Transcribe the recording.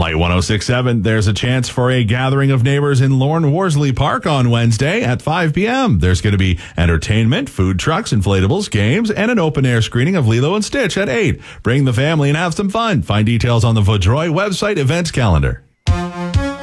Light 106.7, there's a chance for a gathering of neighbors in Lorne Worsley Park on Wednesday at 5 p.m. There's going to be entertainment, food trucks, inflatables, games, and an open-air screening of Lilo and Stitch at 8. Bring the family and have some fun. Find details on the Vaudreuil website events calendar.